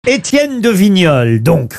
Étienne de Vignolles, donc,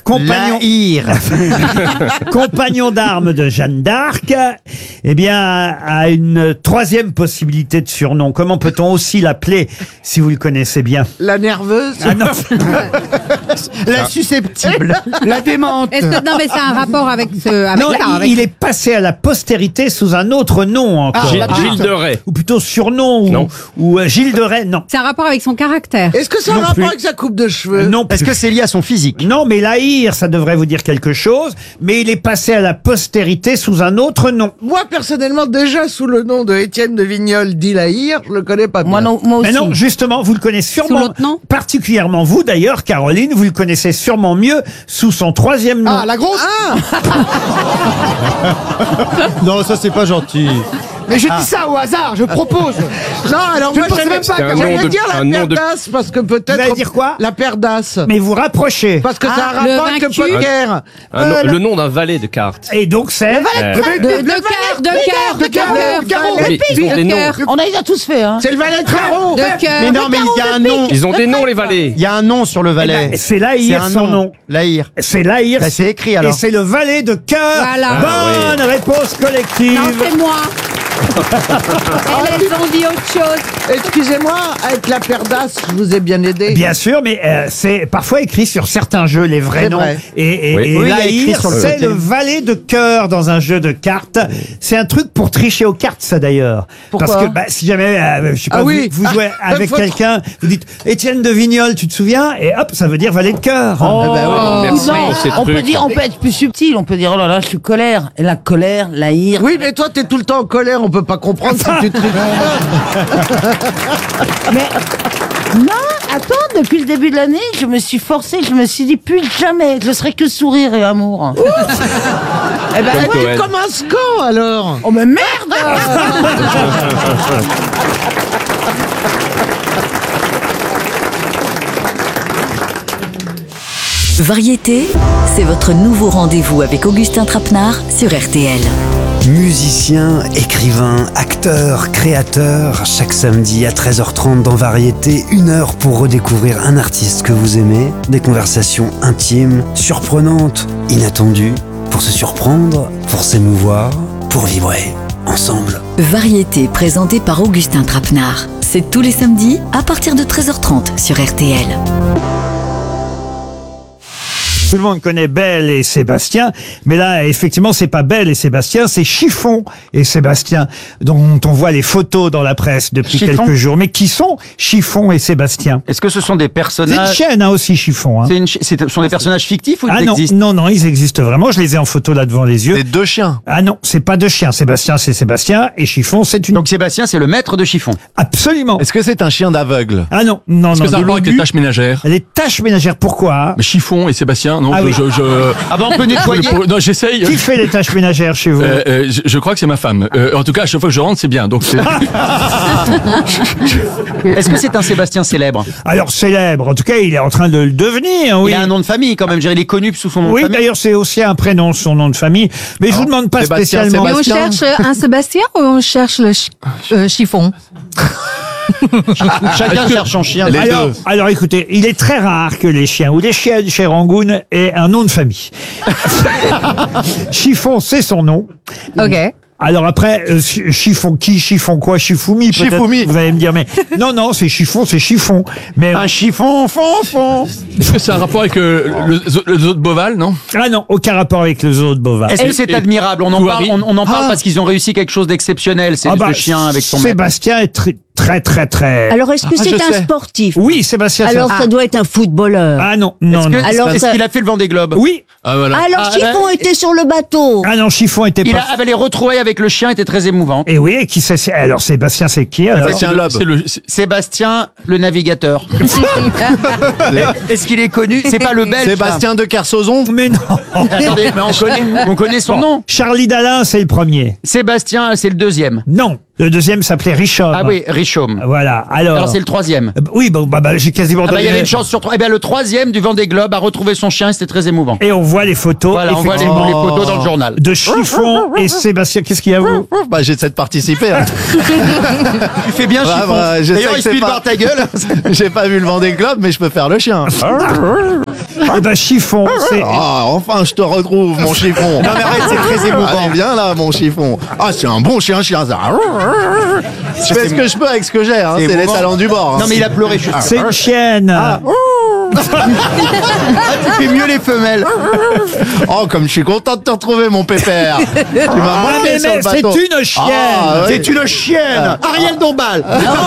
compagnon d'armes de Jeanne d'Arc, eh bien, a une troisième possibilité de surnom. Comment peut-on aussi l'appeler, si vous le connaissez bien? La nerveuse. Ah non. La susceptible. La démente. Est-ce que non mais c'est un rapport avec ce Non, il est passé à la postérité sous un autre nom encore. Gilles de Rais. Ou plutôt surnom, Non. ou Gilles de Rais, non. c'est un rapport avec son caractère. Est-ce que c'est un Non rapport plus. avec sa coupe de cheveux? Non. Est-ce que c'est lié à son physique? Non, mais l'haïr, ça devrait vous dire quelque chose, mais il est passé à la postérité sous un autre nom. Moi, personnellement, déjà sous le nom de Étienne de Vignolles dit Lahire, je le connais pas bien. Moi aussi. Mais non, justement, vous le connaissez Sous sûrement, l'autre nom particulièrement vous d'ailleurs, Caroline, vous le connaissez sûrement mieux sous son troisième nom. Ah, la grosse. Non, ça c'est pas gentil. Mais je dis ça au hasard, je propose. Non, alors moi, je savais même pas. C'est un J'allais nom de- dire la un nom paire de- d'as, parce que peut-être. Vous allez dire quoi? La paire d'as. Mais vous rapprochez. Parce que ça a un le rapport avec le vaincu. poker. Le nom d'un valet de cartes. Et donc c'est... De cœur. Mais ils ont des noms. On a déjà tous fait, hein. C'est le valet de carreau. De cœur. Mais non, mais il y a un nom. Ils ont des noms, les valets. Il y a un nom sur le valet. c'est l'haïr, un son nom. L'haïr. C'est l'haïr. Bah, c'est écrit Et alors. c'est le valet de cœur. Voilà. Bonne réponse collective. Non, c'est moi. Elles ont dit autre chose. Excusez-moi, avec la paire d'as, je vous ai bien aidé. Bien sûr, mais c'est parfois écrit sur certains jeux les vrais C'est noms. vrai. Et Oui. Oui, il y a écrit l'haïr, sur le c'est côté. le valet de cœur dans un jeu de cartes. C'est un truc pour tricher aux cartes, ça d'ailleurs. Pourquoi Parce que si jamais, je sais pas, Ah oui. vous jouez avec Votre- quelqu'un, vous dites Étienne de Vignolles, tu te souviens? Et hop, ça veut dire valet de cœur. Merci Non, pour ces on peut trucs. dire, on peut être plus subtil. On peut dire, oh là là, je suis colère. Et la colère, la ire. Oui, mais toi, t'es tout le temps en colère, on peut pas comprendre si tu te Mais non, attends, depuis le début de l'année, je me suis forcée, je me suis dit, plus jamais, je serai que sourire et amour. Eh ben, Comme Oui, Cohen. comme un scan, alors. oh mais merde. Variété, c'est votre nouveau rendez-vous avec Augustin Trapenard sur RTL. Musicien, écrivain, acteur, créateur, chaque samedi à 13h30 dans Variété, 1 heure pour redécouvrir un artiste que vous aimez, des conversations intimes, surprenantes, inattendues, pour se surprendre, pour s'émouvoir, pour vibrer, ensemble. Variété présentée par Augustin Trapenard. C'est tous les samedis à partir de 13h30 sur RTL. Tout le monde connaît Belle et Sébastien, mais là, effectivement, c'est pas Belle et Sébastien, c'est Chiffon et Sébastien, dont on voit les photos dans la presse depuis Chiffon quelques jours. Mais qui sont Chiffon et Sébastien? Est-ce que ce sont des C'est une personnages? chaîne, hein, aussi, Chiffon. Hein. Ce sont des personnages fictifs ou Ah ils non, existent? non, ils existent vraiment. Je les ai en photo là devant les yeux. deux chiens. Ah non, c'est pas deux chiens. Sébastien, c'est Sébastien, et Chiffon, c'est une... Donc Sébastien, c'est le maître de Chiffon. Absolument. Est-ce que c'est un chien d'aveugle? Ah non, non, Est-ce non. que ça a de rapport avec les l'obus. tâches ménagères? Les tâches ménagères, pourquoi hein? Mais Chiffon et Sébastien, non, Ah oui. Ah bah on peut nettoyer. Non, j'essaye. Qui fait les tâches ménagères chez vous? Je crois que c'est ma femme. En tout cas, à chaque fois que je rentre, c'est bien. Donc c'est... Est-ce que c'est un Sébastien célèbre? Alors, célèbre, en tout cas, il est en train de le devenir, oui. Il a un nom de famille quand même, je dirais, il est connu sous son nom Oui, de famille. d'ailleurs, c'est aussi un prénom, son nom de famille. Mais je vous demande pas Sébastien, spécialement. Mais on Sébastien. cherche un Sébastien ou on cherche le chiffon? Chacun cherche son chien. Alors, écoutez, il est très rare que les chiens ou les chiennes chez Rangoon aient un nom de famille. Chiffon, c'est son nom. Ok. Alors après, chiffon qui, chiffon quoi, chifoumi peut-être. Chifoumi. Vous allez me dire, mais non, c'est chiffon, c'est chiffon. Mais Un chiffon, fond. Est-ce que c'est un rapport avec le zoo de Beauval, non? ah non, aucun rapport avec le zoo de Beauval. Est-ce que c'est et- admirable? On en Touari. parle, on en parle parce qu'ils ont réussi quelque chose d'exceptionnel. C'est Ah bah, le chien avec son maître. Sébastien est très. Alors, est-ce que je c'est un sais. sportif? Oui, Sébastien. Alors, c'est- ça doit être un footballeur. Ah non, non. Alors, Est-ce ça- qu'il a fait le Vendée Globe? Oui. Ah voilà. Alors, Chiffon était sur le bateau. Ah non, chiffon était Il pas. avait les retrouvailles avec le chien, était très émouvant. Et oui, et qui c'est alors Sébastien, c'est qui alors? Sébastien Loeb. Sébastien, le navigateur. Est-ce qu'il est connu? C'est pas le Belge. Sébastien de Kersozon? Mais non. Attendez, mais on connaît son nom. Charlie Dalin, c'est le premier. Sébastien, c'est le deuxième. Non. Le deuxième s'appelait Richomme. Ah oui, Richomme. Voilà. Alors c'est le troisième. Oui, bon, j'ai quasiment Il donné. y avait une chance sur 3. Eh bien, le troisième du Vendée Globe a retrouvé son chien et c'était très émouvant. Et on voit les photos. Voilà, on voit les photos dans le journal. De Chiffon et Sébastien. Qu'est-ce qu'il y a, vous? Bah, j'essaie de participer. Hein. Tu fais bien, Chiffon. D'ailleurs, il suffit de voir ta gueule. J'ai pas vu le Vendée Globe, mais je peux faire le chien. Eh ben, Chiffon, c'est... Ah, enfin, je te retrouve, mon chiffon. Non, mais arrête, c'est très émouvant. Allez, viens là, mon chiffon. Ah, c'est un bon chien, ça. Je fais ce que je peux avec ce que j'ai, hein. C'est les talents du bord. Hein. Non, mais il a pleuré. C'est une chienne. Tu fais mieux les femelles. Oh, comme je suis content de te retrouver, mon pépère. Tu m'as manqué sur le bateau. C'est une chienne. Ah, oui. C'est une chienne. Ariel Dombal.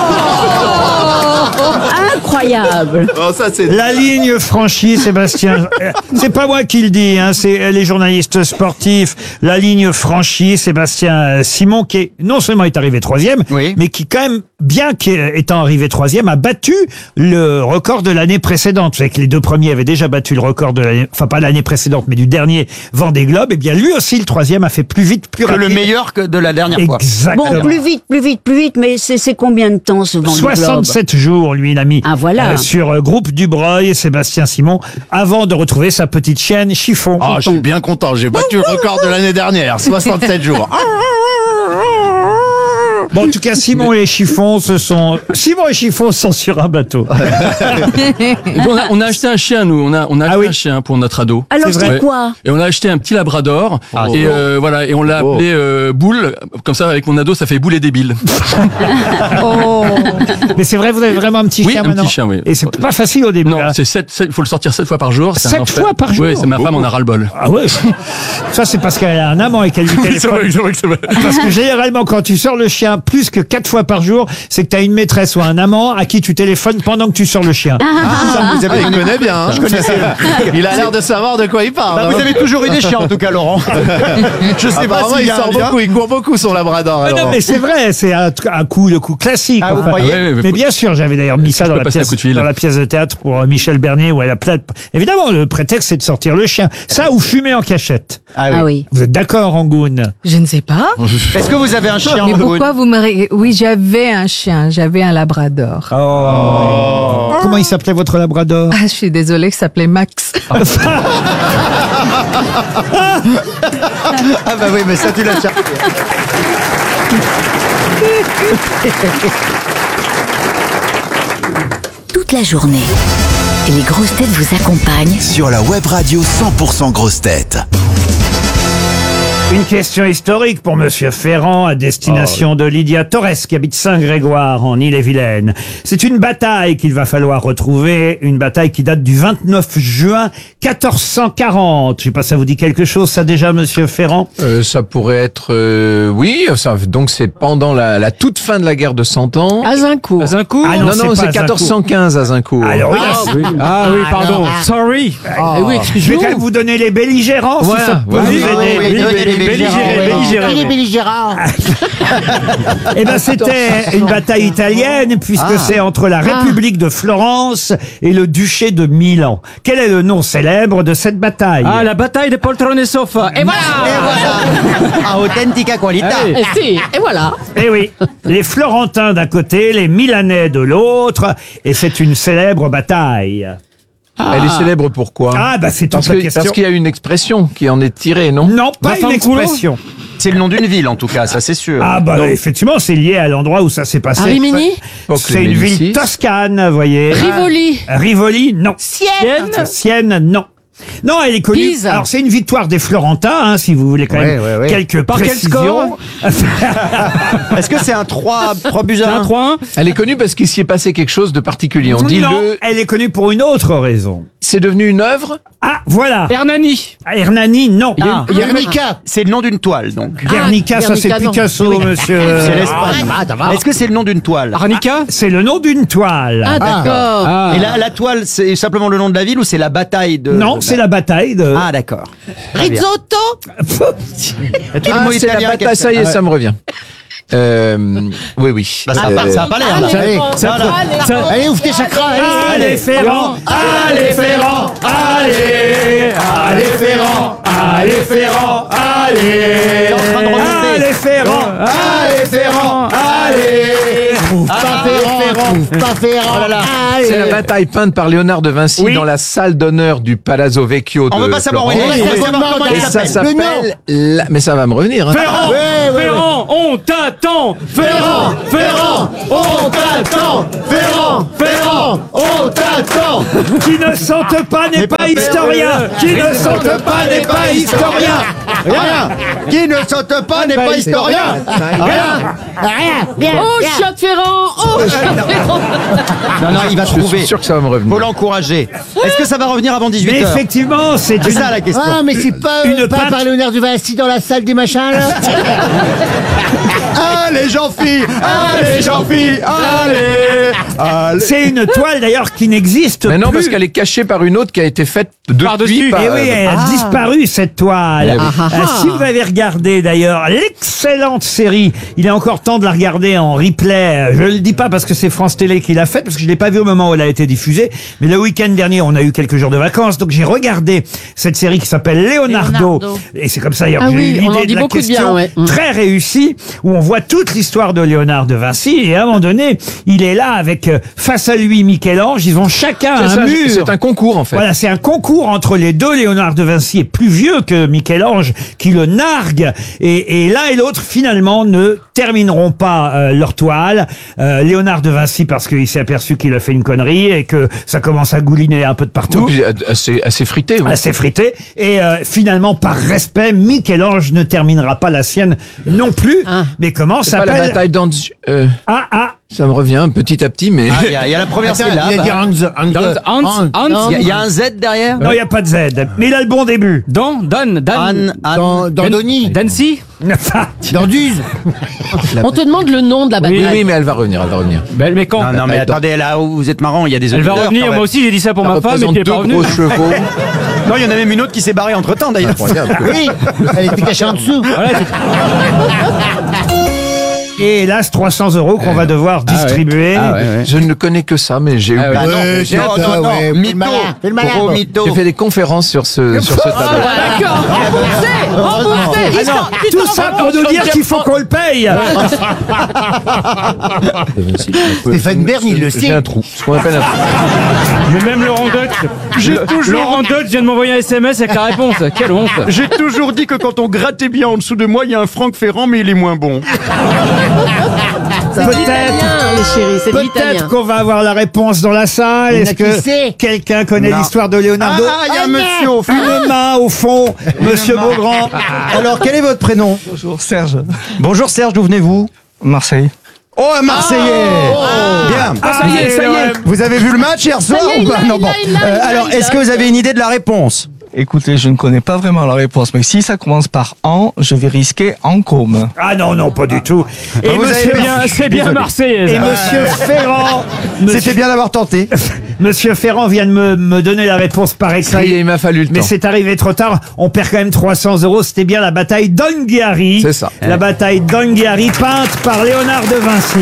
Incroyable. Oh, ça, c'est... La ligne franchie, Sébastien. C'est pas moi qui le dis, hein, c'est les journalistes sportifs. La ligne franchie, Sébastien Simon, qui est, non seulement est arrivé troisième, Oui. mais qui quand même, bien qu'étant arrivé troisième, a battu le record de l'année précédente. Vous savez que les deux premiers avaient déjà battu le record de l'année, enfin pas l'année précédente, mais du dernier Vendée Globe. Et bien lui aussi, le troisième, a fait plus vite, plus Que rapide. le meilleur que de la dernière fois. Exactement. Bon, plus vite, mais c'est combien de temps ce Vendée Globe? 67 jours, lui, il a mis Ah, voilà. sur Groupe Dubreuil, Sébastien Simon, avant de retrouver sa petite chienne Chiffon. Ah, je suis bien content. J'ai battu le record de l'année dernière. 67 jours. Bon, en tout cas, Simon et Chiffon sont sur un bateau. On a acheté un chien, nous. On a acheté un chien pour notre ado. Alors C'est c'est vrai. quoi? Et on a acheté un petit labrador. Et voilà, et on l'a appelé Boule. Comme ça, avec mon ado, ça fait Boule et débile. Mais c'est vrai, vous avez vraiment un petit Oui, chien un maintenant. petit chien, oui. Et c'est pas facile au début. Non, hein. c'est 7, il faut le sortir 7 fois par jour. C'est un 7 enfer. fois par jour? Oui, c'est ma femme, on a ras-le-bol. Ah ouais. Ça, c'est parce qu'elle a un amant et qu'elle lui téléphone. c'est vrai. Parce que généralement, quand tu sors le chien plus que 4 fois par jour, c'est que tu as une maîtresse ou un amant à qui tu téléphones pendant que tu sors le chien. Il connaît bien. Hein. Il a l'air de savoir de quoi il parle. Bah, hein. vous avez toujours eu des chiens, en tout cas, Laurent. Je sais pas Apparemment, s'il il y a un sort lien. beaucoup, il court beaucoup son labrador. Mais non, alors. mais c'est vrai, c'est le coup classique. Ah, vous enfin. croyez? Mais bien sûr, j'avais d'ailleurs mis ça dans peux la, passer un pièce, coup de fil. dans la pièce de théâtre pour Michel Bernier où elle a plein de... Évidemment, le prétexte, c'est de sortir le chien. Ça ou fumer en cachette. Ah oui. Vous êtes d'accord, Angoune? Je ne sais pas. Est-ce que vous avez un chien? Mais Angoune pourquoi vous me... Oui, j'avais un chien, j'avais un labrador. Comment il s'appelait votre labrador? Ah, je suis désolée, il s'appelait Max. Ah bah oui, mais ça tu l'as cherché. Toute la journée, les grosses têtes vous accompagnent Sur la web radio 100% grosses têtes. Une question historique pour Monsieur Ferrand à destination de Lydia Torres qui habite Saint-Grégoire en Ille-et-Vilaine. C'est une bataille qu'il va falloir retrouver, une bataille qui date du 29 juin 1440. Je sais pas, ça vous dit quelque chose ça déjà, Monsieur Ferrand? Ça pourrait être, oui, donc c'est pendant la toute fin de la guerre de 100 ans. Azincourt. Azincourt? Ah non, c'est pas c'est Azincourt. 1415 Azincourt. Alors oui, pardon. Sorry. Oui, je vais quand même vous donner les belligérants si Voilà, ça peut oui, vous oui, aider. Belligérant. Eh ben, c'était une bataille italienne puisque c'est entre la République de Florence et le duché de Milan. Quel est le nom célèbre de cette bataille? Ah, la bataille de poltrone et sofa. Et voilà. A authentica qualità. Si, et voilà. Eh oui, les Florentins d'un côté, les Milanais de l'autre, et c'est une célèbre bataille. Elle est célèbre pourquoi? Ah bah c'est toute la question. Parce qu'il y a une expression qui en est tirée, non? Non, pas une expression. C'est le nom d'une ville, en tout cas, ça c'est sûr. Ah bah effectivement, c'est lié à l'endroit où ça s'est passé. Rimini? C'est une ville toscane, vous voyez. Rivoli. Rivoli, non. Sienne. Sienne, non. Non, elle est connue. Pise. Alors c'est une victoire des Florentins, hein, si vous voulez quand même quelques Par quel précisions. Est-ce que c'est un 3 buts à 1? Elle est connue parce qu'il s'y est passé quelque chose de particulier. On dit Non, elle est connue pour une autre raison. c'est devenu une œuvre. Ah, voilà. Hernani. Hernani, non. Guernica. C'est le nom d'une toile, donc. Guernica, ça c'est Guernica, non. Picasso, monsieur. C'est l'Espagne. Est-ce que c'est le nom d'une toile? Arnica. C'est le nom d'une toile. Ah, d'accord. Et la toile, c'est simplement le nom de la ville ou c'est la bataille de... Non, c'est la bataille de... Ah, d'accord. Très bien. Risotto. Tous les mots c'est la italiens, bataille, ça y est, ça me revient. Oui. Bah, ça a pas l'air, là. Allez, ouvre tes chakras. Allez Ferrand, allez Ferrand, allez, allez Ferrand, allez Ferrand, allez, allez Ferrand, allez Ferrand, trouve pas Ferrand. Oh là là. Allez. C'est la bataille peinte par Léonard de Vinci Oui. dans la salle d'honneur du Palazzo Vecchio de On veut pas savoir où Florence. il est. On veut savoir comment Et il ça s'appelle. s'appelle... Mais ça va me revenir. Hein. Ferrand, Ouais. Ferrand, on t'attend. Ferrand, Ferrand, on t'attend. Ferrand, on t'attend. Qui ne sente pas n'est pas historien. Qui ne sente pas n'est pas historien. Rien. Qui ne saute pas n'est pas historien. Bien. Oh, Jacques Ferrand! Oh, Jacques Ferrand! Non, il va Je trouver. suis sûr que ça va me revenir. Faut l'encourager. Est-ce que ça va revenir avant 18h? Mais effectivement, c'est C'est ça la question. Ah, mais c'est pas, Une pas pâte. par Léonard de Vinci dans la salle des machins, là? Allez, Jean-Philippe. Allez, Jean-Philippe. Allez. C'est une toile d'ailleurs qui n'existe Mais non, plus. parce qu'elle est cachée par une autre qui a été faite depuis. Eh oui, elle a disparu cette toile. Si vous avez regardé d'ailleurs l'excellente série, il est encore temps de la regarder en replay. Je le dis pas parce que c'est France Télé qui l'a faite, parce que je l'ai pas vu au moment où elle a été diffusée. Mais le week-end dernier, on a eu quelques jours de vacances, donc j'ai regardé cette série qui s'appelle Leonardo. Et c'est comme ça d'ailleurs Ah que j'ai oui, eu on en l'idée dit de la beaucoup de bien, question ouais. très réussie, où on voit toute l'histoire de Léonard de Vinci. Et à un moment donné, il est là avec face à lui Michel-Ange. Ils ont chacun C'est un ça, mur. c'est un concours en fait. Voilà, c'est un concours entre les deux. Léonard de Vinci est plus vieux que Michel-Ange, qui le nargue. Et l'un et l'autre, finalement, ne termineront pas leur toile. Léonard de Vinci, parce qu'il s'est aperçu qu'il a fait une connerie et que ça commence à gouliner un peu de partout. Oui, puis assez frité. Oui. Assez frité. Et finalement, par respect, Michel-Ange ne terminera pas la sienne non plus. Mais comment C'est pas la s'appelle... bataille d'Anz. Ça me revient petit à petit, mais... Il y a la première Attends, syllabe. il y a Hans. Il y a un Z derrière. Non, il n'y a pas de Z. Mais il a le bon début. Dans Denis. Dancy. Dans Duze. On te demande le nom de la bataille. Oui, mais elle va revenir, mais quand Non, mais attendez, là où vous êtes marrant, il y a des Elle va auditeurs, revenir, quand même. moi aussi j'ai dit ça pour ma femme et puis elle est pas revenue. Non, il y en a même une autre qui s'est barrée entre temps d'ailleurs. Oui, elle était cachée en dessous. Et hélas, 300 € qu'on va devoir distribuer. Je ne connais que ça, mais j'ai eu... Mytho. J'ai fait des conférences sur ce tableau. D'accord, remboursé. Tout ça pour nous dire qu'il faut qu'on le paye. Stéphane Bern, il le J'ai sait. un trou. Ce qu'on appelle un trou. Mais même Laurent Deutsch. Laurent Deutsch vient de m'envoyer un SMS avec la réponse. Quelle honte. J'ai toujours dit que quand on grattait bien en dessous de moi, il y a un Franck Ferrand, mais il est moins bon. C'est l'italien, les chéris, c'est l'italien. Peut-être qu'on va avoir la réponse dans la salle. Est-ce que quelqu'un connaît l'histoire de Leonardo? Ah, il y a un monsieur au fond. Une main au fond, monsieur Beaugrand. Alors, quel est votre prénom? Bonjour Serge. Bonjour Serge, d'où venez-vous? Marseille. Oh, un Marseillais. Bien. ça y est. Vous avez vu le match hier soir ou pas? Non, bon. Alors, est-ce que vous avez une idée de la réponse? Écoutez, je ne connais pas vraiment la réponse, mais si ça commence par en, je vais risquer en com. Ah non, pas du tout. Et vous monsieur, avez C'est bien Marseillais. et monsieur Ferrand, C'était bien d'avoir tenté. monsieur Ferrand vient de me donner la réponse par Ça y est, écrit. il m'a fallu le Mais temps. c'est arrivé trop tard. On perd quand même 300 €. C'était bien la bataille d'Anghiari. C'est ça. La bataille d'Anghiari, peinte par Léonard de Vinci.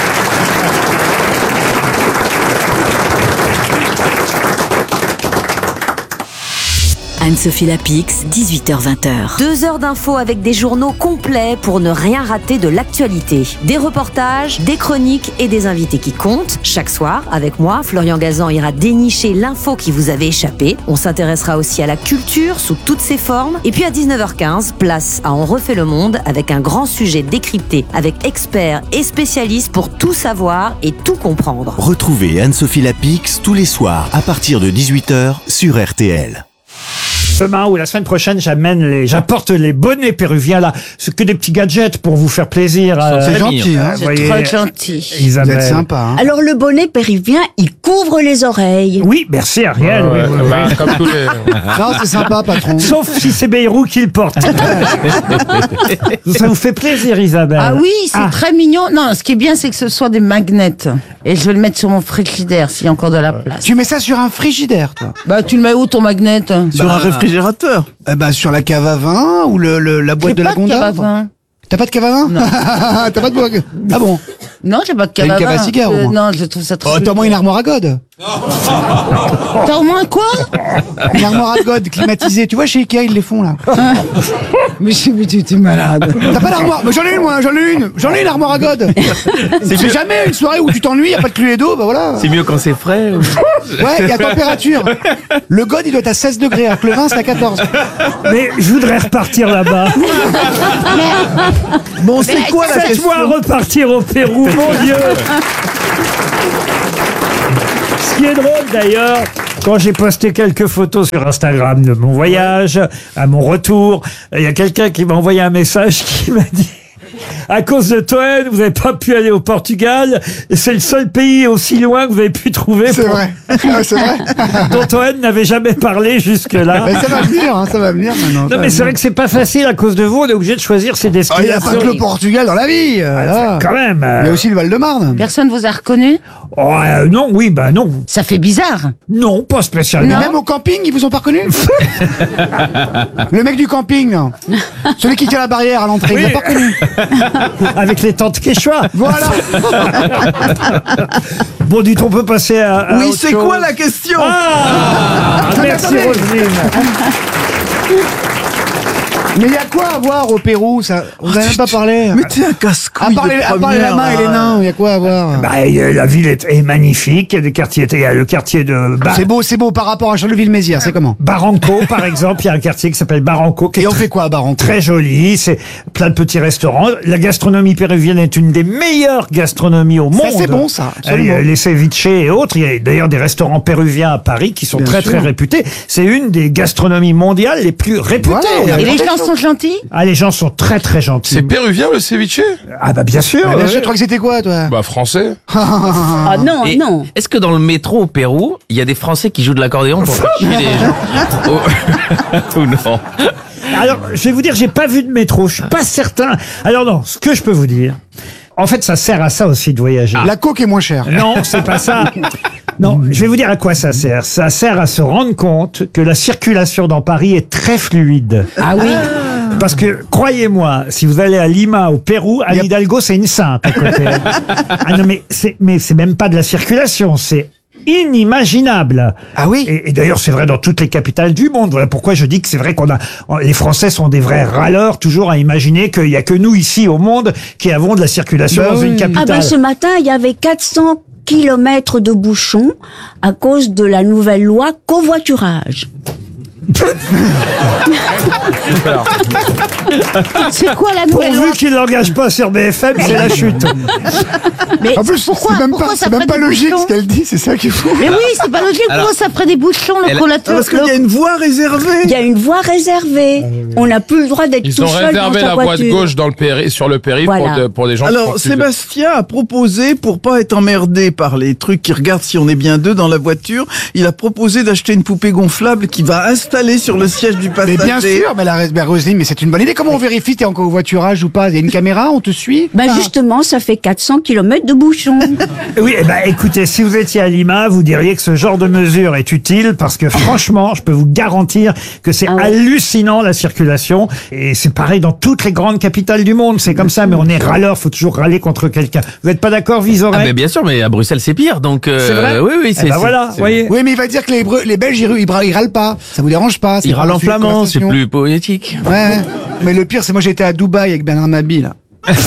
Anne-Sophie Lapix, 18h-20h. 2 heures d'infos avec des journaux complets pour ne rien rater de l'actualité. Des reportages, des chroniques et des invités qui comptent. Chaque soir, avec moi, Florian Gazan ira dénicher l'info qui vous avait échappé. On s'intéressera aussi à la culture sous toutes ses formes. Et puis à 19h15, place à On refait le monde avec un grand sujet décrypté avec experts et spécialistes pour tout savoir et tout comprendre. Retrouvez Anne-Sophie Lapix tous les soirs à partir de 18h sur RTL. Demain ou la semaine prochaine, j'apporte les bonnets péruviens là. C'est que des petits gadgets pour vous faire plaisir. C'est gentil, hein. Vous voyez, Trop gentil. Vous Isabelle. êtes sympa, hein. Alors le bonnet péruvien, il couvre les oreilles. Oui, merci Ariel. Oui. Comme tous les... Non, c'est sympa, patron. Sauf si c'est Bayrou qui le porte. Ça vous fait plaisir, Isabelle? Ah oui, c'est très mignon. Non, ce qui est bien, c'est que ce soit des magnets. Et je vais le mettre sur mon frigidaire s'il y a encore de la place. Tu mets ça sur un frigidaire, toi? Bah, tu le mets où ton magnet? Sur un réfrigérateur. Sur la cave à vin ou la boîte de la Gonda. T'as pas de cave à vin? Non. T'as pas de boîte. Ah bon? Non, j'ai pas de cave T'as à une vin. cave à cigare, au moins. Non, je trouve ça trop. Attends-moi une armoire à gode. T'as au moins quoi? Une armoire à God climatisée. Tu vois, chez Ikea, ils les font, là. Mais t'es malade. T'as pas d'armoire? Mais j'en ai une, moi, j'en ai une armoire à God. C'est jamais une soirée où tu t'ennuies, y a pas de clé d'eau, bah voilà. C'est mieux quand c'est frais. Ouais, il y a température. Le God, il doit être à 16 degrés, alors que le vin, c'est à 14. Mais je voudrais repartir là-bas. Bon, c'est quoi la question? Faites-moi repartir au Pérou, mon Dieu. Ce qui est drôle d'ailleurs, quand j'ai posté quelques photos sur Instagram de mon voyage, à mon retour, il y a quelqu'un qui m'a envoyé un message qui m'a dit: à cause de Toen, vous n'avez pas pu aller au Portugal, et c'est le seul pays aussi loin que vous avez pu trouver. C'est vrai. C'est vrai. Dont Toen n'avait jamais parlé jusque-là. Mais ça va venir, hein, ça va venir maintenant. Non, mais c'est vrai que c'est pas facile à cause de vous, on est obligé de choisir ses Il n'y destinations. a pas que le Portugal dans la vie. Là. Quand même. Il y a aussi le Val-de-Marne. Personne vous a reconnu? Oh, non, oui, bah non. Ça fait bizarre. Non, pas spécialement. Même au camping, ils vous ont pas reconnu? Le mec du camping, là. Celui qui tient la barrière à l'entrée, il l'a pas reconnu. Avec les tantes Quechua. Voilà. Bon, dites, on peut passer à Oui, autre c'est chose. quoi la question? Merci attendez. Roselyne. Mais il y a quoi à voir au Pérou, ça? On n'a même pas parlé. Mais t'es un casse-couille À part les mains et les nains, il y a quoi à voir? Bah, la ville est magnifique. Il y a des quartiers. Il y a le quartier de C'est beau par rapport à Charleville-Mézières, c'est comment? Barranco, par exemple. Il y a un quartier qui s'appelle Barranco. Qui Et est on fait quoi à Barranco? très joli. C'est plein de petits restaurants. La gastronomie péruvienne est une des meilleures gastronomies au monde. Ça, c'est bon, ça. Absolument. Les ceviches et autres. Il y a d'ailleurs des restaurants péruviens à Paris qui sont Bien très sûr. très réputés. C'est une des gastronomies mondiales les plus réputées. Voilà, Et les gens sont gentils? Ah, les gens sont très très gentils. C'est péruvien le ceviche? Ah bah bien sûr. Bien sûr, tu crois que c'était quoi, toi? Bah français. Ah non, Et non. Est-ce que dans le métro au Pérou, il y a des Français qui jouent de l'accordéon pour faire chier les gens? Ou non? Alors, je vais vous dire, j'ai pas vu de métro, je suis pas certain. Alors non, ce que je peux vous dire, en fait, ça sert à ça aussi de voyager. La coke est moins chère. Non, c'est pas ça. Non, je vais vous dire à quoi ça sert. Ça sert à se rendre compte que la circulation dans Paris est très fluide. Ah oui. Parce que, croyez-moi, si vous allez à Lima, au Pérou, Anne Hidalgo, c'est une sainte à côté. Ah non, mais c'est même pas de la circulation, c'est inimaginable. Ah oui. Et d'ailleurs, c'est vrai dans toutes les capitales du monde. Voilà pourquoi je dis que c'est vrai les Français sont des vrais râleurs, toujours à imaginer qu'il y a que nous ici au monde qui avons de la circulation dans une capitale. Ah ben ce matin, il y avait 400 kilomètres de bouchons à cause de la nouvelle loi covoiturage. C'est quoi la nouvelle loi? Pourvu qu'il n'engage pas sur BFM, c'est la chute. Mais En plus, pourquoi, c'est même pas logique ce qu'elle dit, c'est ça qui est fou. Mais oui, c'est pas logique. Pourquoi ça ferait des bouchons, le collateur? Parce qu'il y a une voie réservée. Il y a une voie réservée. On n'a plus le droit d'être Ils tout ont seul dans réservé sa la voie de voiture. gauche dans sur le périph' Voilà. pour des gens qui Alors, font plus de- Sébastien a proposé, pour pas être emmerdé par les trucs qui regardent si on est bien deux dans la voiture, il a proposé d'acheter une poupée gonflable qui va installer sur le siège du Mais passager. bien sûr, mais Roselyne, mais c'est une bonne idée. Comment on vérifie t'es en covoiturage ou pas? Il y a une caméra, on te suit? Ben justement, ça fait 400 kilomètres de bouchons. Oui, eh ben, écoutez, si vous étiez à Lima, vous diriez que ce genre de mesure est utile parce que franchement, je peux vous garantir que c'est hallucinant la circulation et c'est pareil dans toutes les grandes capitales du monde. C'est comme ça, mais on est râleur, faut toujours râler contre quelqu'un. Vous n'êtes pas d'accord, Vizorek? Ah mais bien sûr, mais à Bruxelles c'est pire, donc C'est vrai oui, Eh ben voilà, voyez. Oui, mais il va dire que les Belges, ils râlent pas. Ça vous dérange pas? il râle en flamand, c'est plus poétique. Ouais. Mais le pire, c'est moi j'étais à Dubaï avec Bernard Mabille, là.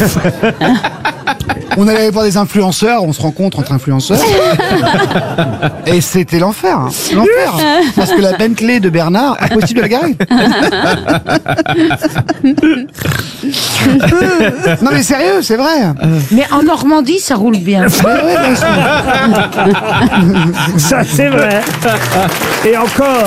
On allait voir des influenceurs, on se rencontre entre influenceurs. Et c'était l'enfer. Hein. L'enfer. Parce que la Bentley de Bernard, impossible de la garer. Non mais sérieux, c'est vrai. Mais en Normandie, ça roule bien. Ouais, bien sûr. Ça, c'est vrai. Et encore.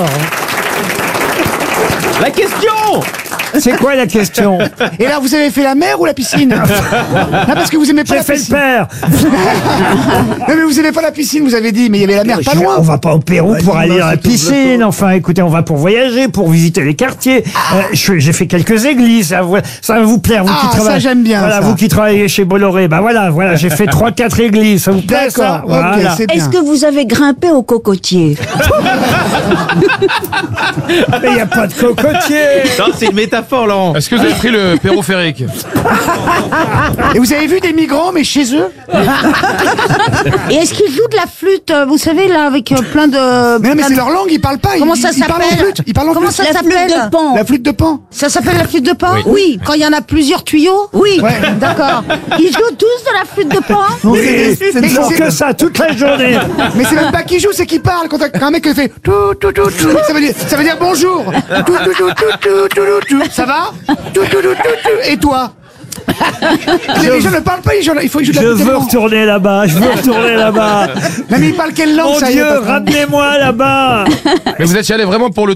La question! C'est quoi la question? Et là, vous avez fait la mer ou la piscine? Non, parce que vous aimez pas J'ai la fait le piscine. père. Non, mais vous aimez pas la piscine, vous avez dit, mais il y avait la mer pas loin. On va pas au Pérou pour Vas-y, aller dans la c'est tout piscine. Enfin, écoutez, on va pour voyager, pour visiter les quartiers. J'ai fait quelques églises. Ça va vous plaire, vous qui Ah, ça, travaillez. j'aime bien, Voilà, ça. vous qui travaillez chez Bolloré. Bah voilà, j'ai fait 3-4 églises. Ça vous plaît, ça? D'accord, ok, Voilà. c'est bien. Est-ce que vous avez grimpé au cocotier? Mais il n'y a pas de cocotier. Non, c'est une métaphore. métaphore, Laurent. Est-ce que vous avez pris le périphérique? Et vous avez vu des migrants, mais chez eux? Et est-ce qu'ils jouent de la flûte, vous savez, là, avec plein de... Mais non, mais c'est leur langue, ils parlent pas. Comment ils, ça ils parlent en s'appelle? flûte. Ils parlent en Comment flûte. ça s'appelle? flûte de Pan. La flûte de Pan. Ça s'appelle la flûte de Pan? Oui. Quand il y en a plusieurs tuyaux? Oui. Ouais. D'accord. Ils jouent tous de la flûte de Pan? Non, Ils font que ça toute la journée. Mais c'est même pas qui joue, c'est qui parle. Quand un mec qui fait tout, tout, tout, tout, ça veut dire bonjour. Tout, tout, tout, tout, tout, tout, ça va? Tout, tout, tout, tout, et toi? Les gens ne parlent pas, il faut jouer de la Je flûte de veux Pan. retourner là-bas, je veux retourner là-bas. Non, mais ils parlent quelle langue, Mon ça y est, Dieu, patron? ramenez-moi là-bas. Mais vous êtes y allé vraiment pour le